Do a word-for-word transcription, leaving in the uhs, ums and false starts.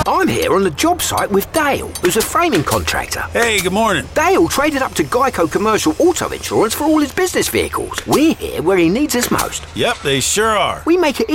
I'm here on the job site with Dale, who's a framing contractor. Hey, good morning. Dale traded up to Geico Commercial Auto Insurance for all his business vehicles. We're here where he needs us most. Yep, they sure are. We make it